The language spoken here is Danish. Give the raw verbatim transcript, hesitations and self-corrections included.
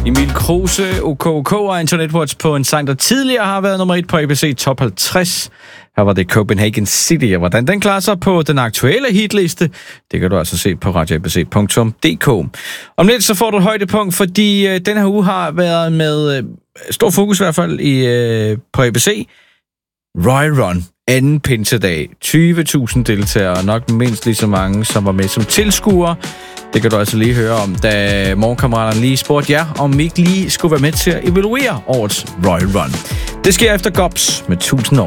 Emil Kruse, O K O K og Antoinette Watts på en sang, der tidligere har været nummer et på A B C Top halvtreds. Her var det Copenhagen City, og hvordan den klarer sig på den aktuelle hitliste, det kan du altså se på radio a b c punktum d k. Om lidt så får du et højdepunkt, fordi øh, den her uge har været med øh, stor fokus i hvert fald i, øh, på A B C. Royal Run, anden pinsedag, tyve tusind deltagere, nok mindst lige så mange, som var med som tilskuere. Det kan du altså lige høre om, da morgenkammeraterne lige spurgte jer, om I ikke lige skulle være med til at evaluere årets Royal Run. Det sker efter Gops med tusind år.